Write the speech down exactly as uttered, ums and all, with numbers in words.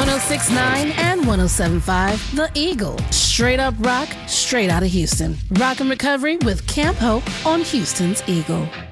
oh six point nine and one oh seven point five, The Eagle. Straight up rock, straight out of Houston. Rock and Recovery with Camp Hope on Houston's Eagle.